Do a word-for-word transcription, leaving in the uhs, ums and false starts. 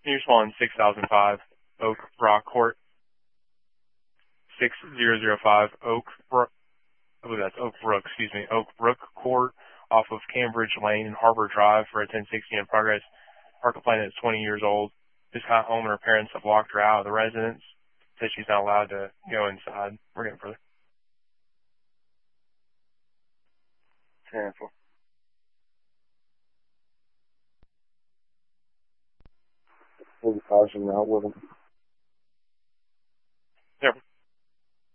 Can you respond six thousand five Oak Rock Court? six thousand five Oak Brook, I believe that's Oak Brook, excuse me, Oak Brook Court off of Cambridge Lane and Harbor Drive for a ten sixty in progress. Her complainant is twenty years old. Just got home and her parents have locked her out of the residence. Said she's not allowed to go inside. We're getting further. Careful. forty-five and out with them.